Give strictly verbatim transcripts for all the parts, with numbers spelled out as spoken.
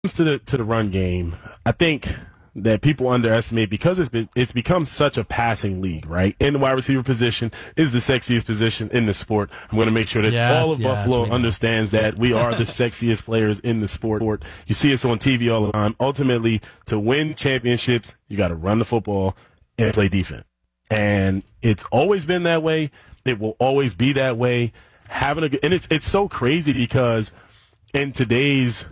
comes to the to the run game, I think that people underestimate because it's been, it's become such a passing league, right? And the wide receiver position is the sexiest position in the sport. I'm going to make sure that yes, all of yes, Buffalo understands that we are the sexiest players in the sport. You see us on T V all the time. Ultimately, to win championships, you got to run the football and play defense. And it's always been that way. It will always be that way. Having a and it's it's so crazy because in today's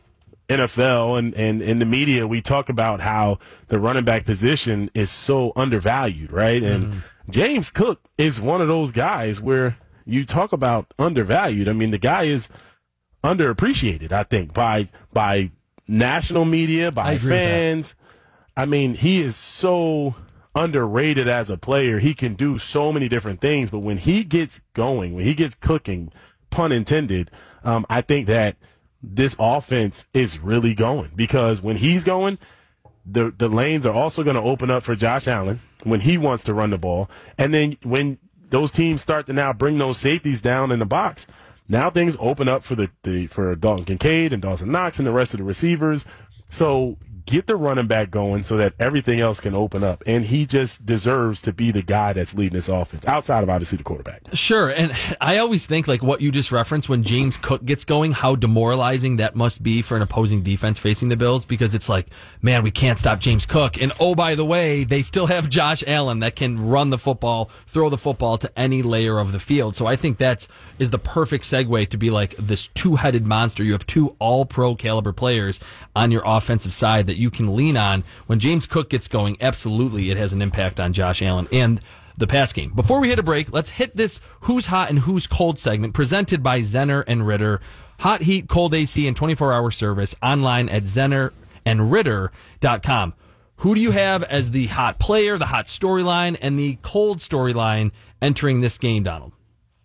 N F L and, and in the media, we talk about how the running back position is so undervalued, right? And mm. James Cook is one of those guys where you talk about undervalued. I mean, the guy is underappreciated, I think, by by national media, by fans. I mean, he is so underrated as a player. He can do so many different things, but when he gets going, when he gets cooking, pun intended, um, I think that this offense is really going because when he's going, the the lanes are also going to open up for Josh Allen when he wants to run the ball. And then when those teams start to now bring those safeties down in the box, now things open up for the, the for Dalton Kincaid and Dawson Knox and the rest of the receivers. So get the running back going so that everything else can open up. And he just deserves to be the guy that's leading this offense, outside of obviously the quarterback. Sure, and I always think, like what you just referenced, when James Cook gets going, how demoralizing that must be for an opposing defense facing the Bills, because it's like, man, we can't stop James Cook. And oh, by the way, they still have Josh Allen that can run the football, throw the football to any layer of the field. So I think that's is the perfect segue to be like this two-headed monster. You have two all-pro caliber players on your offensive side that you can lean on. When James Cook gets going, absolutely it has an impact on Josh Allen and the pass game. Before we hit a break, let's hit this Who's Hot and Who's Cold segment presented by Zenner and Ritter. Hot heat, cold A C, and twenty-four hour service online at zenner and ritter dot com. Who do you have as the hot player, the hot storyline, and the cold storyline entering this game, Donald?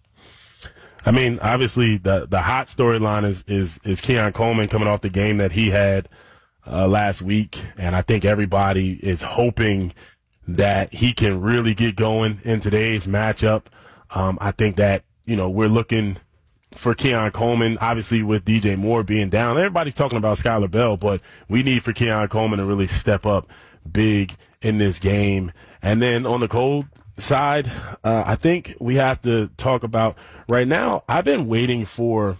I mean, obviously, the the hot storyline is, is, is Keon Coleman coming off the game that he had uh, last week. And I think everybody is hoping that he can really get going in today's matchup. Um, I think that, you know, we're looking for Keon Coleman, obviously with D J Moore being down. Everybody's talking about Skylar Bell, but we need for Keon Coleman to really step up big in this game. And then on the cold side, uh, I think we have to talk about right now. I've been waiting for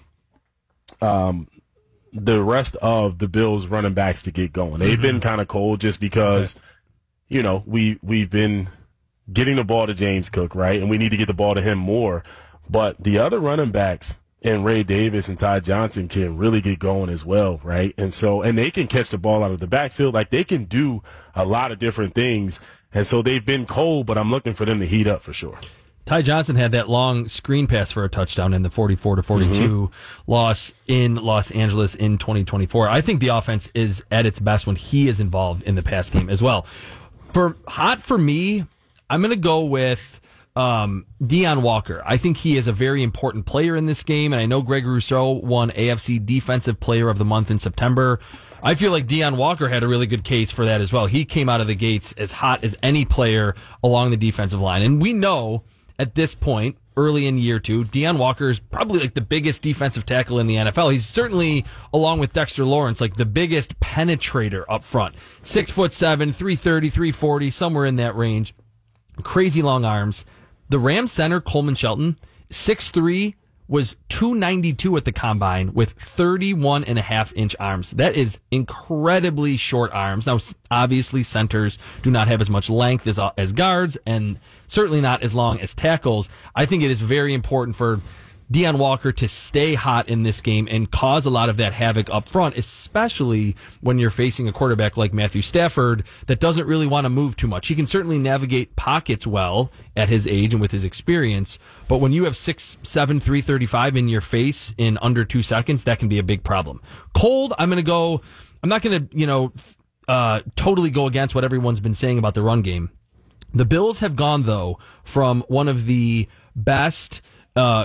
um, the rest of the Bills running backs to get going. They've mm-hmm. been kind of cold just because, right. you know, we, we've been getting the ball to James Cook, right? And we need to get the ball to him more. But the other running backs and Ray Davis and Ty Johnson can really get going as well, right? And so, and they can catch the ball out of the backfield. Like, they can do a lot of different things. And so they've been cold, but I'm looking for them to heat up for sure. Ty Johnson had that long screen pass for a touchdown in the forty-four to forty-two mm-hmm. loss in Los Angeles in twenty twenty-four. I think the offense is at its best when he is involved in the pass game as well. For hot for me, I'm going to go with um, Deion Walker. I think he is a very important player in this game, and I know Greg Rousseau won A F C Defensive Player of the Month in September. I feel like Deion Walker had a really good case for that as well. He came out of the gates as hot as any player along the defensive line. And we know at this point, early in year two, Deion Walker is probably like the biggest defensive tackle in the N F L. He's certainly, along with Dexter Lawrence, like the biggest penetrator up front. Six foot seven, three thirty, three forty, somewhere in that range. Crazy long arms. The Rams center, Coleman Shelton, six three, was two ninety-two at the combine with thirty-one and a half inch arms. That is incredibly short arms. Now, obviously, centers do not have as much length as, uh, as guards, and certainly not as long as tackles. I think it is very important for Deion Walker to stay hot in this game and cause a lot of that havoc up front, especially when you're facing a quarterback like Matthew Stafford that doesn't really want to move too much. He can certainly navigate pockets well at his age and with his experience, but when you have six seven, three thirty-five in your face in under two seconds, that can be a big problem. Cold, I'm going to go, I'm not going to, you know, uh, totally go against what everyone's been saying about the run game. The Bills have gone, though, from one of the best uh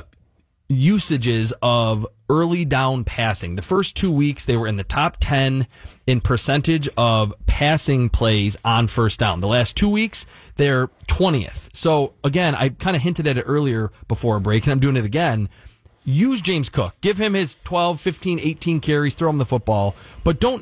usages of early down passing. The first two weeks, they were in the top ten in percentage of passing plays on first down. The last two weeks, they're twentieth. So, again, I kind of hinted at it earlier before a break, and I'm doing it again. use James Cook. Give him his twelve, fifteen, eighteen carries, throw him the football, but don't